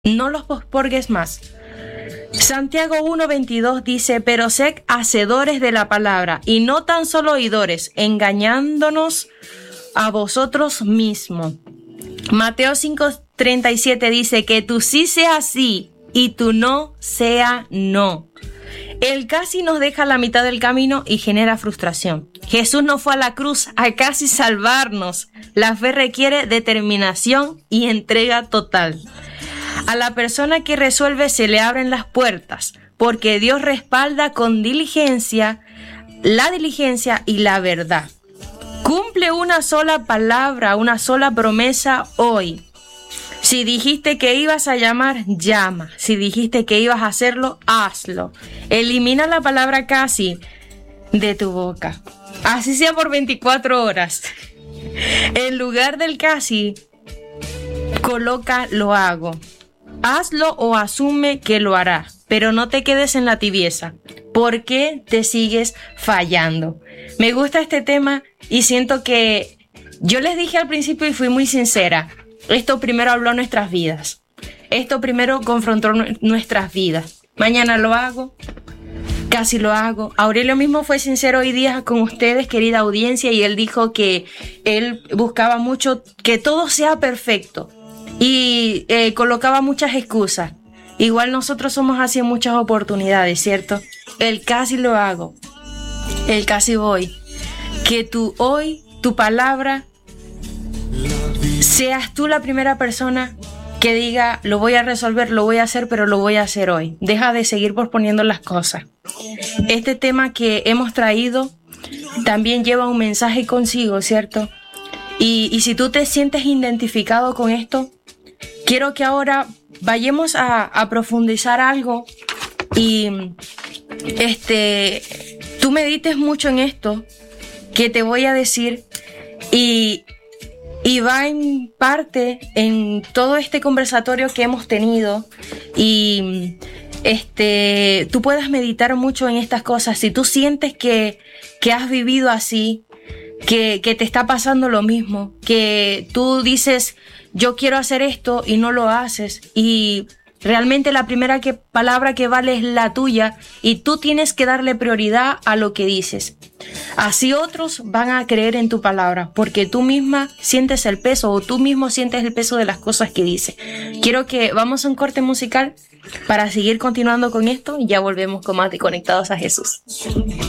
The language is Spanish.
no los posporgues más. Santiago 1:22 dice: pero sed hacedores de la palabra y no tan solo oidores, engañándonos a vosotros mismos. Mateo 5:37 dice: que tu sí sea sí y tu no sea no. El casi nos deja a la mitad del camino y genera frustración. Jesús no fue a la cruz a casi salvarnos. La fe requiere determinación y entrega total. A la persona que resuelve se le abren las puertas, porque Dios respalda con diligencia la diligencia y la verdad. Cumple una sola palabra, una sola promesa hoy. Si dijiste que ibas a llamar, llama. Si dijiste que ibas a hacerlo, hazlo. Elimina la palabra casi de tu boca. Así sea por 24 horas. En lugar del casi, coloca lo hago. Hazlo o asume que lo harás, pero no te quedes en la tibieza. ¿Por qué te sigues fallando? Me gusta este tema y siento que yo les dije al principio y fui muy sincera. Esto primero habló nuestras vidas. Esto primero confrontó nuestras vidas. Mañana lo hago, casi lo hago. Aurelio mismo fue sincero hoy día con ustedes, querida audiencia, y él dijo que él buscaba mucho que todo sea perfecto y colocaba muchas excusas. Igual nosotros somos así en muchas oportunidades, ¿cierto? El casi lo hago, el casi voy. Que tú hoy, tu palabra, seas tú la primera persona que diga: lo voy a resolver, lo voy a hacer, pero lo voy a hacer hoy. Deja de seguir posponiendo las cosas. Este tema que hemos traído también lleva un mensaje consigo, ¿cierto? Y si tú te sientes identificado con esto, quiero que ahora vayamos a profundizar algo y tú medites mucho en esto que te voy a decir y va en parte en todo este conversatorio que hemos tenido y tú puedas meditar mucho en estas cosas. Si tú sientes que has vivido así, que te está pasando lo mismo, que tú dices: yo quiero hacer esto y no lo haces, y realmente la primera palabra que vale es la tuya y tú tienes que darle prioridad a lo que dices. Así otros van a creer en tu palabra porque tú misma sientes el peso o tú mismo sientes el peso de las cosas que dices. Quiero que vamos a un corte musical para seguir continuando con esto y ya volvemos con más de Conectados a Jesús.